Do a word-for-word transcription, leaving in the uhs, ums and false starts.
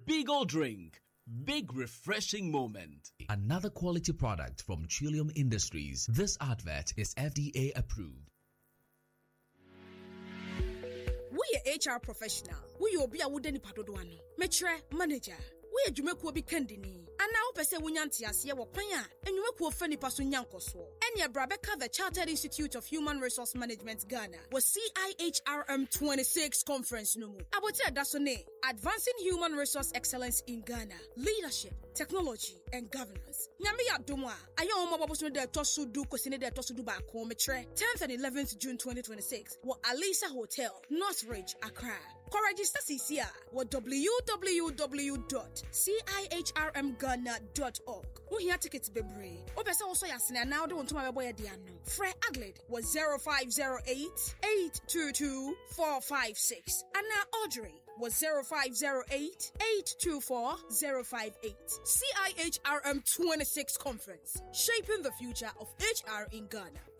Beagle Drink. Big refreshing moment. Another quality product from Trillium Industries. This advert is F D A approved. We are H R professional. We are Obia Wudeni Padodoano. Metre manager. We are Jumekuo bi kendini. Ana opese wunyanti asiye wakwanya. Enyumekuo feni pasu nyankoswo. Enya Brabeka the Chartered Institute of Human Resource Management Ghana was C I H R M twenty-six conference numu. Abote adasone. Advancing Human Resource Excellence in Ghana. Leadership, Technology, and Governance. Nyami ya dumwa. Ayo omo babusu de tosu du kosine de tosu du ba ko metre. tenth and eleventh June twenty twenty-six. Wa Alisa Hotel, Northridge, Accra. Ko register sisia wa w w w dot c i h r m ghana dot org. We hear tickets bebre. Obesa also yasina now do want to my boy diano. Fre Aglid was zero five zero eight, eight two two, four five six. And now Audrey was zero five zero eight, eight two four, zero five eight. C I H R M twenty-six conference, shaping the future of H R in Ghana.